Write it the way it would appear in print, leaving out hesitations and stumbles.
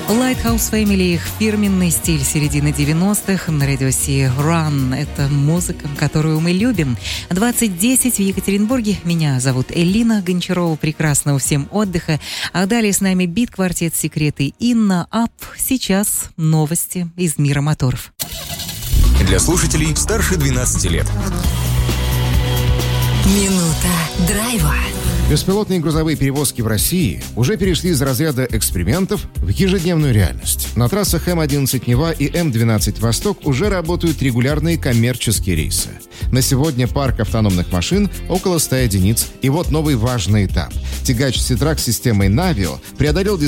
Lighthouse Family, их фирменный стиль середины 90-х на радио C Run. Это музыка, которую мы любим. 20:10 в Екатеринбурге. Меня зовут Элина Гончарова. Прекрасного всем отдыха. А далее с нами бит-квартет «Секреты» Инна Ап. Сейчас новости из мира моторов. Для слушателей старше 12 лет. Минута драйва. Беспилотные грузовые перевозки в России уже перешли из разряда экспериментов в ежедневную реальность. На трассах М-11 Нева и М-12 Восток уже работают регулярные коммерческие рейсы. На сегодня парк автономных машин около 100 единиц. И вот новый важный этап. Тягач Ситрак с системой Навио преодолел